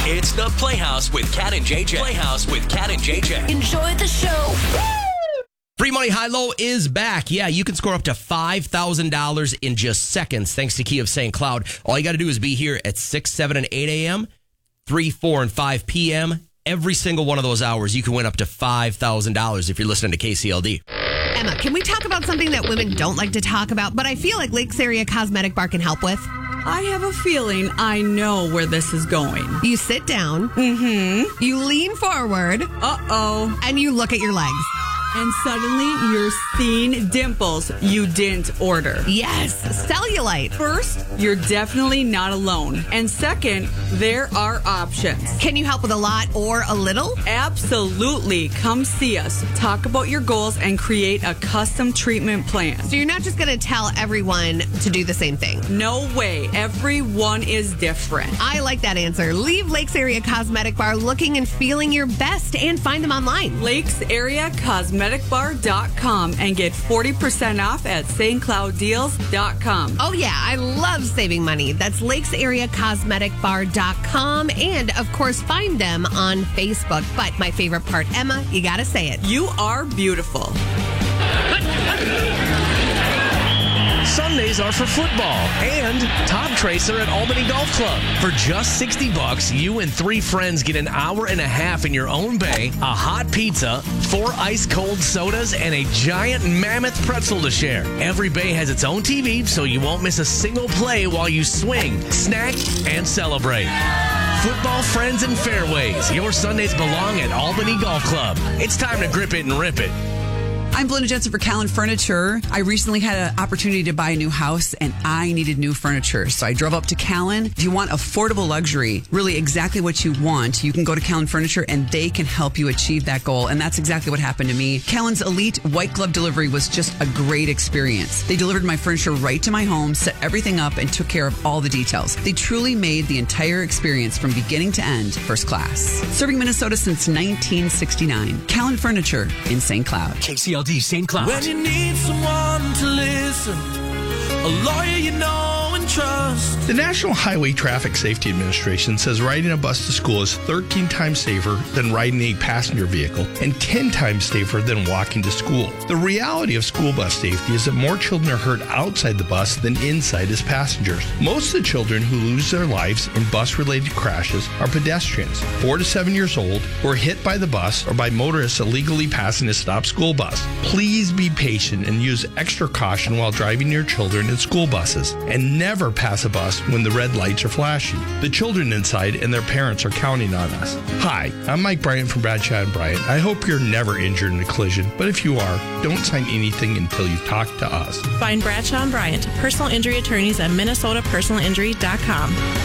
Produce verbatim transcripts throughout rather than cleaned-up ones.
It's the Playhouse with Cat and J J. Playhouse with Cat and J J. Enjoy the show. Free Money High Low is back. Yeah, you can score up to five thousand dollars in just seconds thanks to Key of Saint Cloud. All you got to do is be here at six, seven, and eight a.m., three, four, and five p.m. Every single one of those hours, you can win up to five thousand dollars if you're listening to K C L D. Emma, can we talk about something that women don't like to talk about, but I feel like Lakes Area Cosmetic Bar can help with? I have a feeling I know where this is going. You sit down. Mm-hmm. You lean forward. Uh-oh. And you look at your legs. And suddenly you're seeing dimples you didn't order. Yes, cellulite. First, you're definitely not alone. And second, there are options. Can you help with a lot or a little? Absolutely. Come see us. Talk about your goals and create a custom treatment plan. So you're not just going to tell everyone to do the same thing? No way. Everyone is different. I like that answer. Leave Lakes Area Cosmetic Bar looking and feeling your best and find them online. Lakes Area Cosmetic bar dot com and get forty percent off at Saint Cloud Deals dot com. Oh, yeah. I love saving money. That's Lakes Area Cosmetic Bar dot com. And, of course, find them on Facebook. But my favorite part, Emma, you got to say it. You are beautiful. Sundays are for football and Top Tracer at Albany Golf Club. For just sixty bucks, you and three friends get an hour and a half in your own bay, a hot pizza, four ice cold sodas, and a giant mammoth pretzel to share. Every bay has its own T V, so you won't miss a single play while you swing, snack, and celebrate. Football friends and fairways. Your Sundays belong at Albany Golf Club. It's time to grip it and rip it. I'm Belinda Jensen for Callan Furniture. I recently had an opportunity to buy a new house and I needed new furniture. So I drove up to Callan. If you want affordable luxury, really exactly what you want, you can go to Callan Furniture and they can help you achieve that goal. And that's exactly what happened to me. Callan's Elite White Glove Delivery was just a great experience. They delivered my furniture right to my home, set everything up, and took care of all the details. They truly made the entire experience from beginning to end first class. Serving Minnesota since nineteen sixty-nine. Callan Furniture in Saint Cloud. K C L D Saint Cloud. When you need someone to listen, a lawyer you know and trust. The National Highway Traffic Safety Administration says riding a bus to school is thirteen times safer than riding a passenger vehicle and ten times safer than walking to school. The reality of school bus safety is that more children are hurt outside the bus than inside as passengers. Most of the children who lose their lives in bus-related crashes are pedestrians, four to seven years old, who are hit by the bus or by motorists illegally passing a stopped school bus. Please be patient and use extra caution while driving your children in school buses, and never pass a bus when the red lights are flashing. The children inside and their parents are counting on us. Hi, I'm Mike Bryant from Bradshaw and Bryant. I hope you're never injured in a collision, but if you are, don't sign anything until you talk to us. Find Bradshaw and Bryant, personal injury attorneys at Minnesota Personal Injury dot com.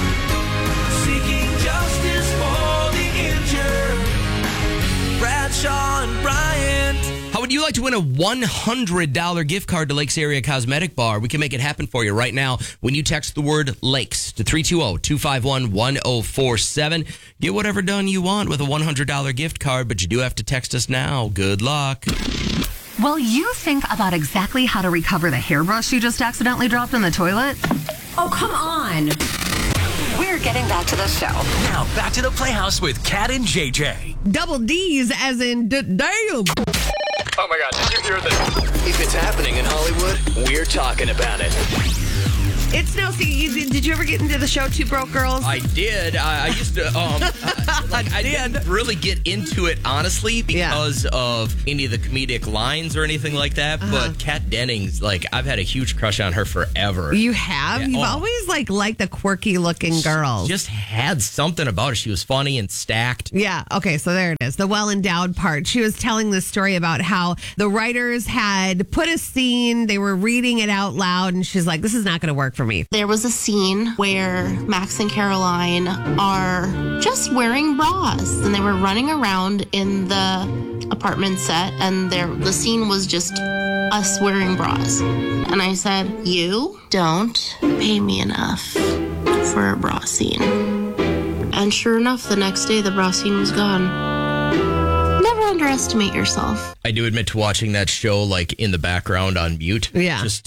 Seeking justice for the injured. Bradshaw and Bryant. How would you like to win a one hundred dollars gift card to Lakes Area Cosmetic Bar? We can make it happen for you right now when you text the word Lakes to three two zero, two five one, one zero four seven. Get whatever done you want with a one hundred dollars gift card, but you do have to text us now. Good luck. Well, you think about exactly how to recover the hairbrush you just accidentally dropped in the toilet? Oh, come on. We're getting back to the show. Now back to the Playhouse with Cat and J J. Double D's as in d- damn. Oh my God, did you hear this? If it's happening in Hollywood, we're talking about it. It's no see. Did you ever get into the show Two Broke Girls? I did. I, I used to. Um, uh, like, I didn't really get into it honestly because yeah. of any of the comedic lines or anything like that. Uh-huh. But Kat Dennings, like, I've had a huge crush on her forever. You have? Yeah. You've oh. always like liked the quirky looking girls. She just had something about her. She was funny and stacked. Yeah. Okay. So there it is. The well endowed part. She was telling this story about how the writers had put a scene. They were reading it out loud, and she's like, "This is not going to work for me." There was a scene where Max and Caroline are just wearing bras, and they were running around in the apartment set, and there the scene was just us wearing bras. And I said, "You don't pay me enough for a bra scene." And sure enough, the next day the bra scene was gone. Never underestimate yourself. I do admit to watching that show like in the background on mute. Yeah. Just to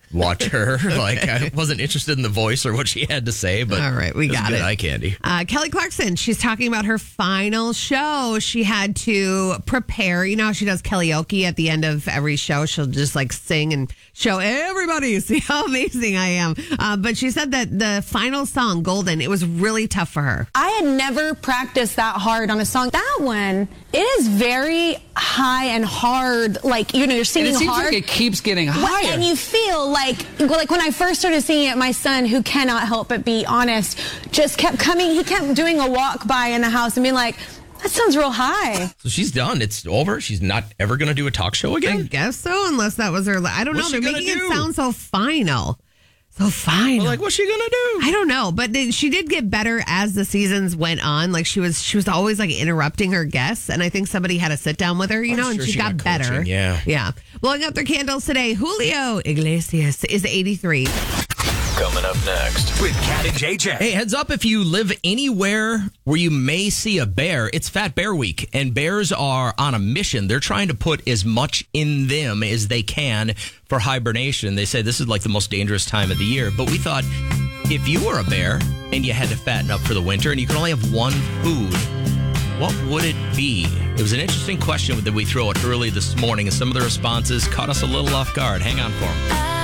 watch her. Like, I wasn't interested in the voice or what she had to say, but all right, we it was got good it. eye candy. Uh, Kelly Clarkson, she's talking about her final show. She had to prepare. You know how she does karaoke at the end of every show? She'll just like sing and show everybody, see how amazing I am. Uh, but she said that the final song, Golden, it was really tough for her. I had never practiced that hard on a song. That one, it is very high and hard. Like, you know, you're singing and it seems hard. like it keeps getting higher. And you feel like, like when I first started singing it, my son, who cannot help but be honest, just kept coming. He kept doing a walk by in the house and being like, that sounds real high. So she's done. It's over. She's not ever going to do a talk show again? I guess so, unless that was her. I don't What's know. she They're gonna making do? it sound so final. So final. Well, like, what's she going to do? I don't know, but they, she did get better as the seasons went on. Like she was, she was always like interrupting her guests, and I think somebody had to sit down with her, you I'm know, and sure she, she got, got better. coaching, yeah. yeah. Blowing up their candles today. Julio Iglesias is eighty-three. Coming up next with Cat and J J. Hey, heads up if you live anywhere where you may see a bear, it's Fat Bear Week, and bears are on a mission. They're trying to put as much in them as they can for hibernation. They say this is like the most dangerous time of the year, but we thought if you were a bear and you had to fatten up for the winter and you could only have one food, what would it be? It was an interesting question that we threw out early this morning, and some of the responses caught us a little off guard. Hang on for them.